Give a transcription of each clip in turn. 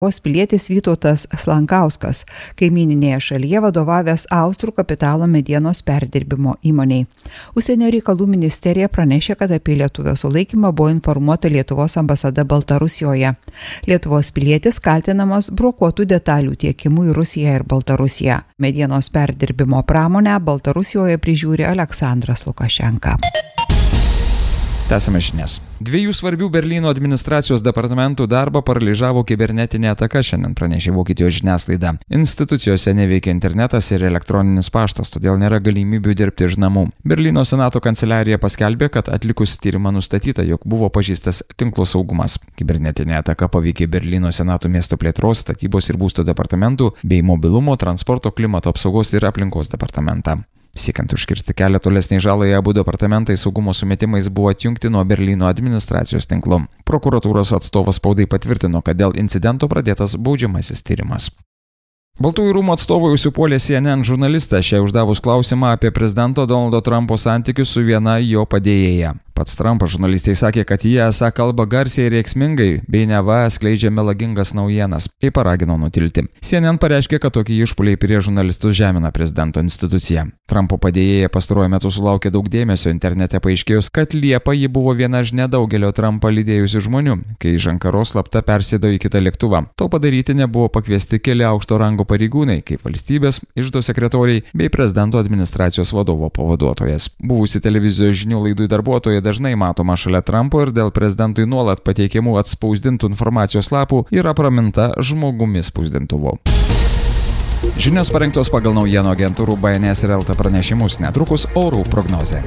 Pilietis Vytautas Slankauskas, kaimyninėje šalyje vadovavęs Austrų kapitalo medienos perdirbimo įmoniai. Užsienio reikalų ministerija pranešė, kad apie lietuvio sulaikymą buvo informuota Lietuvos ambasada Baltarusijoje. Lietuvos pilietis kaltinamas brokuotų detalių tiekimu į Rusiją ir Baltarusiją. Medienos perdirbimo pramonę Baltarusijoje prižiūri Aleksandras Lukašenka. Tęsiame žinias. Dviejų svarbių Berlyno administracijos departamentų darbą paralyžavo kibernetinė ataka, šiandien pranešė Vokietijos žiniasklaida. Institucijose neveikia internetas ir elektroninis paštas, todėl nėra galimybių dirbti iš namų. Berlyno senato kanceliarija paskelbė, kad atlikus tyrimą nustatyta, jog buvo pažeistas tinklo saugumas. Kibernetinė ataka paveikė Berlyno senato miesto plėtros, statybos ir būsto departamentų bei mobilumo, transporto, klimato apsaugos ir aplinkos departamentą. Siekiant užkirsti kelią tolesniai žalai, abu departamentai saugumo sumetimais buvo atjungti nuo Berlyno administracijos tinklo. Prokuratūros atstovas spaudai patvirtino, kad dėl incidento pradėtas baudžiamasis tyrimas. Baltųjų rūmų atstovai užsipuolė CNN žurnalistą, šiai uždavus klausimą apie prezidento Donaldo Trumpo santykius su viena jo padėjėja. Pats Trumpas žurnalistai sakė, kad jie esą kalba garsiai ir rėksmingai, bei neva skleidžia melagingas naujienas, bei paragino nutilti. CNN pareiškė, kad tokie išpuoliai prieš žurnalistus žemina prezidento instituciją. Trumpo padėjėja pastaruoju metu sulaukė daug dėmesio, internete paaiškėjus, kad Liepą ji buvo viena iš nedaugelio Trumpą lydėjusių žmonių, kai iš Ankaros slapta persėdo į kitą lėktuvą. To padaryti nebuvo pakviesti keli aukšto rango pareigūnai, kaip valstybės, iždo sekretoriai bei prezidento administracijos vadovo pavaduotojas. Buvusi televizijos žinių laidų darbuotoja dažnai matoma šalia Trumpo ir dėl prezidentui nuolat pateikiamų atspausdintų informacijos lapų yra praminta žmogumi spausdintuvu. Žinios parengtos pagal naujienų agentūrų BNS ir LT pranešimus, netrukus orų prognozė.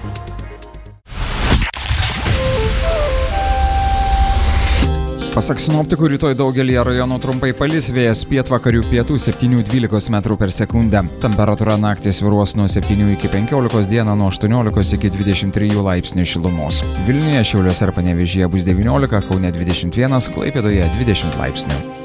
Pasak sinoptikų, rytoj daugelį rajonų trumpai palis, vėjas pietvakarių pietų 7–12 metrų per sekundę. Temperatūra naktį svyruos nuo 7 iki 15, dieną nuo 18 iki 23 laipsnių šilumos. Vilniuje, Šiauliuose ir Panevėžyje bus 19, Kaune 21, Klaipėdoje 20 laipsnių.